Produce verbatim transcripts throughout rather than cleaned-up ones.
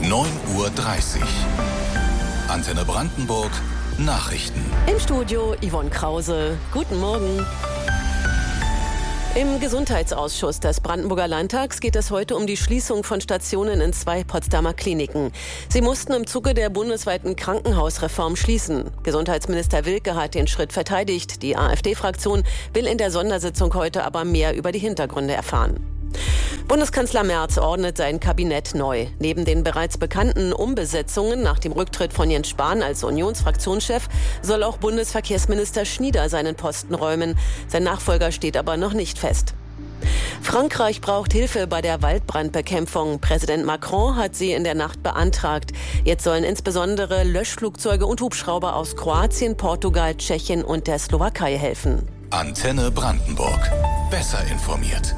neun Uhr dreißig. Antenne Brandenburg, Nachrichten. Im Studio Yvonne Krause. Guten Morgen. Im Gesundheitsausschuss des Brandenburger Landtags geht es heute um die Schließung von Stationen in zwei Potsdamer Kliniken. Sie mussten im Zuge der bundesweiten Krankenhausreform schließen. Gesundheitsminister Wilke hat den Schritt verteidigt. Die AfD-Fraktion will in der Sondersitzung heute aber mehr über die Hintergründe erfahren. Bundeskanzler Merz ordnet sein Kabinett neu. Neben den bereits bekannten Umbesetzungen nach dem Rücktritt von Jens Spahn als Unionsfraktionschef soll auch Bundesverkehrsminister Schnieder seinen Posten räumen. Sein Nachfolger steht aber noch nicht fest. Frankreich braucht Hilfe bei der Waldbrandbekämpfung. Präsident Macron hat sie in der Nacht beantragt. Jetzt sollen insbesondere Löschflugzeuge und Hubschrauber aus Kroatien, Portugal, Tschechien und der Slowakei helfen. Antenne Brandenburg. Besser informiert.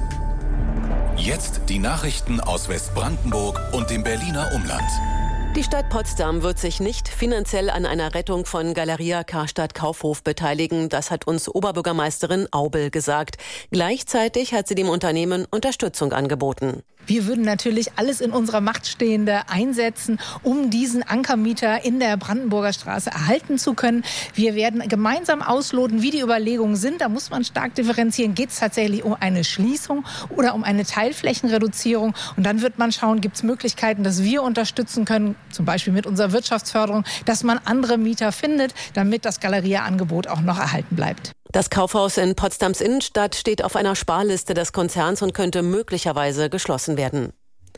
Jetzt die Nachrichten aus Westbrandenburg und dem Berliner Umland. Die Stadt Potsdam wird sich nicht finanziell an einer Rettung von Galeria Karstadt Kaufhof beteiligen. Das hat uns Oberbürgermeisterin Aubel gesagt. Gleichzeitig hat sie dem Unternehmen Unterstützung angeboten. Wir würden natürlich alles in unserer Macht Stehende einsetzen, um diesen Ankermieter in der Brandenburger Straße erhalten zu können. Wir werden gemeinsam ausloten, wie die Überlegungen sind. Da muss man stark differenzieren. Geht es tatsächlich um eine Schließung oder um eine Teilflächenreduzierung? Und dann wird man schauen, gibt es Möglichkeiten, dass wir unterstützen können, zum Beispiel mit unserer Wirtschaftsförderung, dass man andere Mieter findet, damit das Galeria-Angebot auch noch erhalten bleibt. Das Kaufhaus in Potsdams Innenstadt steht auf einer Sparliste des Konzerns und könnte möglicherweise geschlossen werden.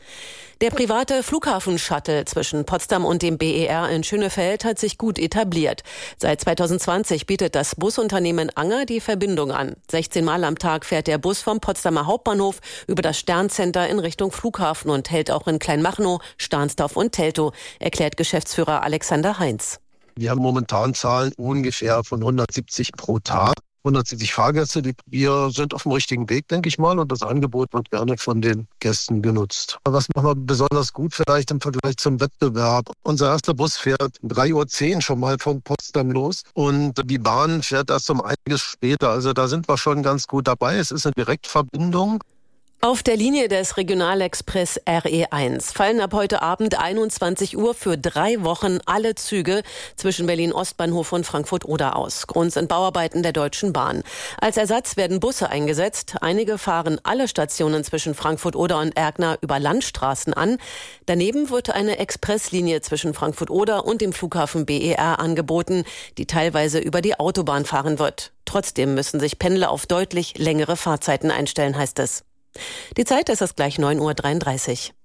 Der private Flughafen-Shuttle zwischen Potsdam und dem B E R in Schönefeld hat sich gut etabliert. Seit zweitausendzwanzig bietet das Busunternehmen Anger die Verbindung an. sechzehn Mal am Tag fährt der Bus vom Potsdamer Hauptbahnhof über das Sterncenter in Richtung Flughafen und hält auch in Kleinmachnow, Stahnsdorf und Teltow, erklärt Geschäftsführer Alexander Heinz. Wir haben momentan Zahlen ungefähr von hundertsiebzig pro Tag. hundertsiebzig Fahrgäste, die, wir sind auf dem richtigen Weg, denke ich mal, und das Angebot wird gerne von den Gästen genutzt. Was machen wir besonders gut vielleicht im Vergleich zum Wettbewerb? Unser erster Bus fährt um drei Uhr zehn schon mal von Potsdam los und die Bahn fährt erst um einiges später. Also da sind wir schon ganz gut dabei. Es ist eine Direktverbindung. Auf der Linie des Regionalexpress R E eins fallen ab heute Abend einundzwanzig Uhr für drei Wochen alle Züge zwischen Berlin-Ostbahnhof und Frankfurt-Oder aus. Grund sind Bauarbeiten der Deutschen Bahn. Als Ersatz werden Busse eingesetzt. Einige fahren alle Stationen zwischen Frankfurt-Oder und Erkner über Landstraßen an. Daneben wird eine Expresslinie zwischen Frankfurt-Oder und dem Flughafen B E R angeboten, die teilweise über die Autobahn fahren wird. Trotzdem müssen sich Pendler auf deutlich längere Fahrzeiten einstellen, heißt es. Die Zeit ist es gleich neun Uhr dreiunddreißig.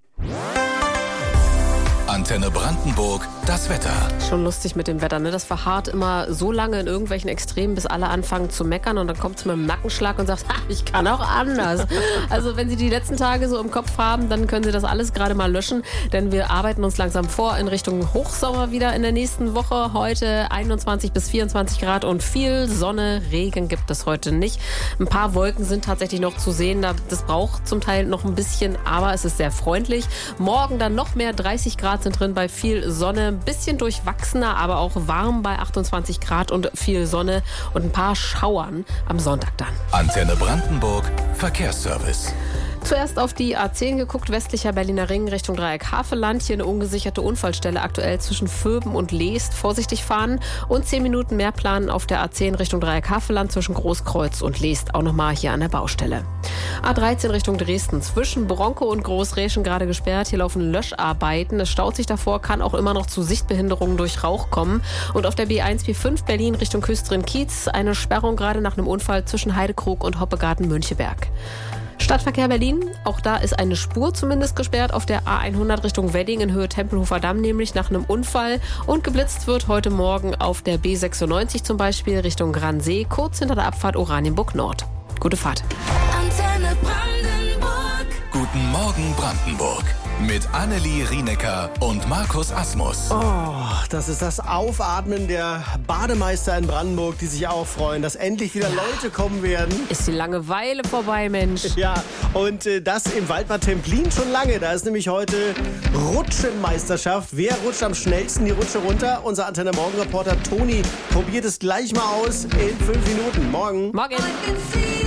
Antenne Brandenburg, das Wetter. Schon lustig mit dem Wetter, ne? Das verharrt immer so lange in irgendwelchen Extremen, bis alle anfangen zu meckern und dann kommt es mit einem Nackenschlag und sagt, ha, ich kann auch anders. Also wenn Sie die letzten Tage so im Kopf haben, dann können Sie das alles gerade mal löschen, denn wir arbeiten uns langsam vor in Richtung Hochsommer wieder in der nächsten Woche. Heute einundzwanzig bis vierundzwanzig Grad und viel Sonne, Regen gibt es heute nicht. Ein paar Wolken sind tatsächlich noch zu sehen, das braucht zum Teil noch ein bisschen, aber es ist sehr freundlich. Morgen dann noch mehr, dreißig Grad sind drin bei viel Sonne, ein bisschen durchwachsener, aber auch warm bei achtundzwanzig Grad und viel Sonne und ein paar Schauern am Sonntag dann. Antenne Brandenburg, Verkehrsservice. Zuerst auf die A zehn geguckt, westlicher Berliner Ring Richtung Dreieck Havelland. Hier eine ungesicherte Unfallstelle aktuell zwischen Vöben und Leest. Vorsichtig fahren und zehn Minuten mehr planen auf der A zehn Richtung Dreieck Havelland zwischen Großkreuz und Leest. Auch nochmal hier an der Baustelle. A dreizehn Richtung Dresden zwischen Bronkow und Großräschen gerade gesperrt. Hier laufen Löscharbeiten. Es staut sich davor, kann auch immer noch zu Sichtbehinderungen durch Rauch kommen. Und auf der B eins B fünf Berlin Richtung Küstrin-Kiez eine Sperrung gerade nach einem Unfall zwischen Heidekrug und Hoppegarten-Müncheberg. Stadtverkehr Berlin, auch da ist eine Spur zumindest gesperrt auf der A hundert Richtung Wedding in Höhe Tempelhofer Damm, nämlich nach einem Unfall. Und geblitzt wird heute Morgen auf der B sechsundneunzig zum Beispiel Richtung Gransee, kurz hinter der Abfahrt Oranienburg Nord. Gute Fahrt. Antenne Brandenburg. Guten Morgen Brandenburg. Mit Annelie Rienecker und Markus Asmus. Oh, das ist das Aufatmen der Bademeister in Brandenburg, die sich auch freuen, dass endlich wieder Leute kommen werden. Ist die Langeweile vorbei, Mensch. Ja, und äh, das im Waldbad Templin schon lange. Da ist nämlich heute Rutschenmeisterschaft. Wer rutscht am schnellsten die Rutsche runter? Unser Antenne Morgen Reporter Toni probiert es gleich mal aus in fünf Minuten. Morgen. Morgen.